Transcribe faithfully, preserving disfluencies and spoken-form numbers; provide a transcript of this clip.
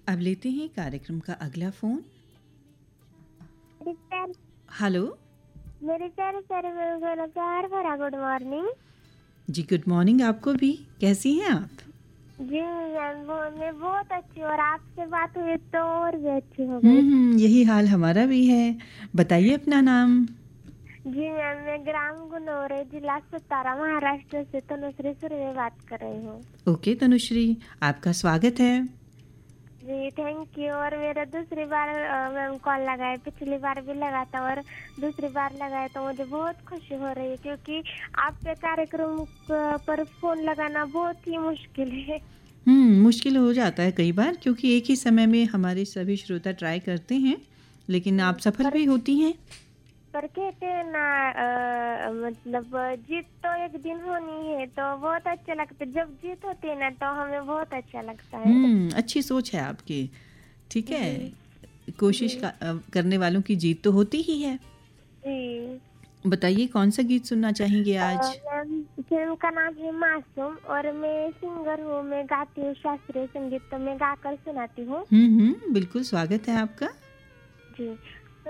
अब लेते हैं कार्यक्रम का अगला फोन। मेरे प्यार हेलो मेरे प्यारे प्यारे मेरे को प्यार भरा गुड मॉर्निंग। जी, गुड मॉर्निंग आपको भी। कैसी हैं आप? जी मैम वो- मैं बहुत अच्छी हूँ और आपसे बात हुई तो और भी अच्छी हो गई। हम्म यही हाल हमारा भी है। बताइए अपना नाम। जी मैम मैं ग्राम गुनोरे जिला सतारा महाराष्ट्र से तनुश्री सुर्वे बात कर रही हूँ। ओके तनुश्री, आपका स्वागत है। जी थैंक यू। और मेरा दूसरी बार अ, मैम कॉल लगाए, पिछली बार भी लगा था और दूसरी बार लगाए तो मुझे बहुत खुशी हो रही है क्योंकि आपके कार्यक्रम क- पर फोन लगाना बहुत ही मुश्किल है। हम्म मुश्किल हो जाता है कई बार, क्योंकि एक ही समय में हमारे सभी श्रोता ट्राई करते हैं, लेकिन आप सफल पर भी होती हैं। पर कहते हैं ना अ, मतलब जीत तो एक दिन होनी है तो बहुत अच्छा लगता है। जब जीत होती है ना तो हमें बहुत अच्छा लगता है। हम्म अच्छी सोच है आपकी। ठीक है, जी कोशिश जी का, अ, करने वालों की जीत तो होती ही है। जी। बताइए कौन सा गीत सुनना चाहेंगे अ, आज? मैम फिल्म का नाम है मासूम और मैं सिंगर हूँ, मैं गाती हूँ शास्त्रीय संगीत, तो मैं गाकर सुनाती हूँ। हम्म हम्म बिल्कुल स्वागत है आपका। जी